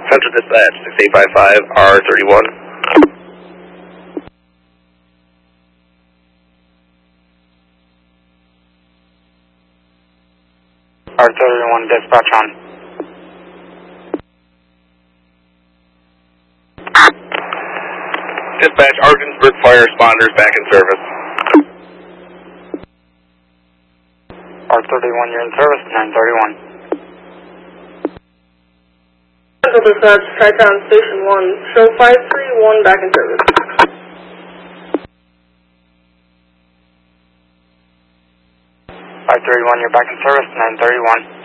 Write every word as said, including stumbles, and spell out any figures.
Central Dispatch, six eight five five R thirty-one. R thirty-one, dispatch on. Dispatch, Argensburg Fire Responders back in service. R thirty-one, you're in service, nine thirty-one. Central Dispatch, Tri-Town Station one, show five three one back in service. five thirty-one, you're back in service, nine thirty-one.